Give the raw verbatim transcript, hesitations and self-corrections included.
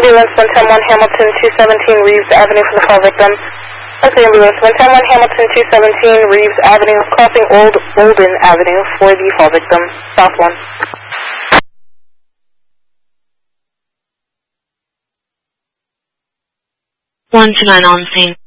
Ambulance one ten one Hamilton two seventeen Reeves Avenue for the fall victim. Okay, Ambulance one ten one Hamilton two seventeen Reeves Avenue, crossing Old Olden Avenue for the fall victim. South one. one two nine on scene.